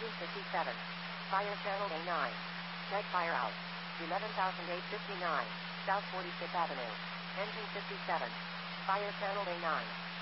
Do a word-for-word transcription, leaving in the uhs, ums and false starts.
Engine fifty-seven. Fire channel A nine. Net fire out. eleven thousand eight hundred fifty-nine. South forty-fifth Avenue. Engine fifty-seven. Fire channel A nine.